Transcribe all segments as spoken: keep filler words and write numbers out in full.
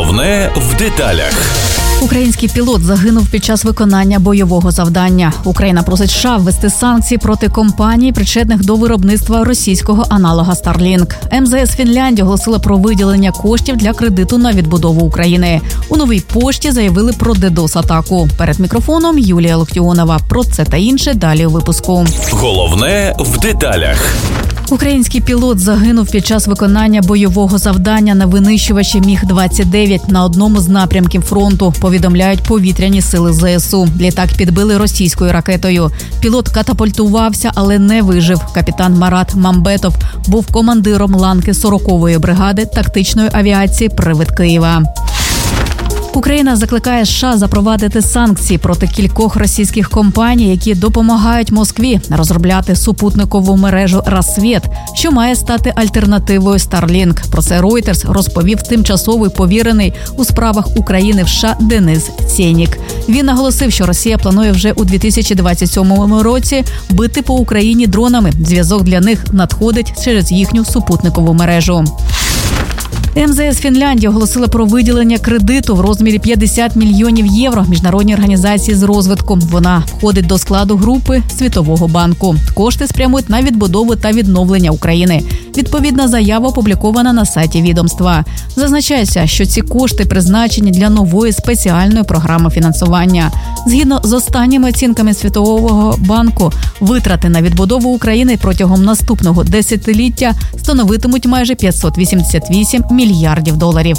Головне в деталях. Український пілот загинув під час виконання бойового завдання. Україна просить США ввести санкції проти компаній, причетних до виробництва російського аналога Starlink. ем зе ес Фінляндії оголосила про виділення коштів для кредиту на відбудову України. У Новій пошті заявили про дедос-атаку. Перед мікрофоном Юлія Локтіонова. Про це та інше далі у випуску. Головне в деталях. Український пілот загинув під час виконання бойового завдання на винищувачі міг двадцять дев'ять на одному з напрямків фронту, повідомляють повітряні сили зе ес у. Літак підбили російською ракетою. Пілот катапультувався, але не вижив. Капітан Марат Мамбетов був командиром ланки сорокової бригади тактичної авіації «Привид Києва». Україна закликає США запровадити санкції проти кількох російських компаній, які допомагають Москві розробляти супутникову мережу «Рассвєт», що має стати альтернативою Starlink. Про це Reuters розповів тимчасовий повірений у справах України в США Денис Цєнік. Він наголосив, що Росія планує вже у дві тисячі двадцять сьомому році бити по Україні дронами. Зв'язок для них надходить через їхню супутникову мережу. ем зе ес Фінляндії оголосила про виділення кредиту в розмірі п'ятдесят мільйонів євро міжнародній організації з розвитку. Вона входить до складу групи Світового банку. Кошти спрямують на відбудову та відновлення України. Відповідна заява опублікована на сайті відомства. Зазначається, що ці кошти призначені для нової спеціальної програми фінансування. Згідно з останніми оцінками Світового банку, витрати на відбудову України протягом наступного десятиліття становитимуть майже п'ятсот вісімдесят вісім мільярдів доларів.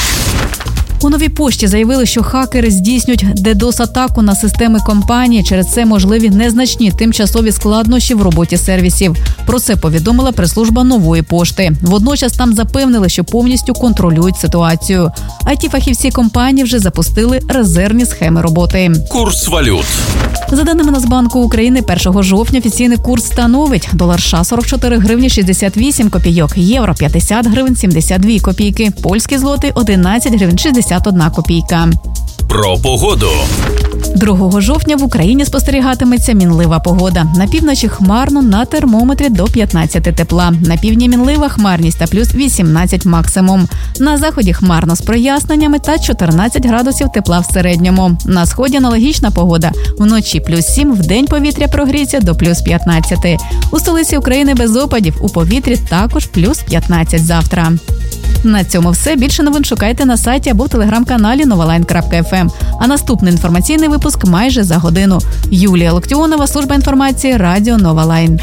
У Новій пошті заявили, що хакери здійснюють дедос-атаку на системи компанії. Через це можливі незначні тимчасові складнощі в роботі сервісів. Про це повідомила прес-служба Нової пошти. Водночас там запевнили, що повністю контролюють ситуацію. ай ті-фахівці компанії вже запустили резервні схеми роботи. Курс валют. За даними Нацбанку України, першого жовтня офіційний курс становить долар США сорок чотири гривні шістдесят вісім копійок, євро п'ятдесят гривень сімдесят дві копійки, польський злотий одинадцять гривень шістдесят одна копійка. Про погоду. другого жовтня в Україні спостерігатиметься мінлива погода. На півночі хмарно, на термометрі до п'ятнадцяти тепла. На півдні мінлива хмарність та плюс вісімнадцять максимум. На заході хмарно з проясненнями та чотирнадцять градусів тепла в середньому. На сході аналогічна погода. Вночі плюс сім, вдень повітря прогріється до плюс п'ятнадцяти. У столиці України без опадів, у повітрі також плюс п'ятнадцять завтра. На цьому все. Більше новин шукайте на сайті або в телеграм-каналі новалайн крапка еф ем. А наступний інформаційний випуск майже за годину. Юлія Локтіонова, служба інформації, радіо Новалайн.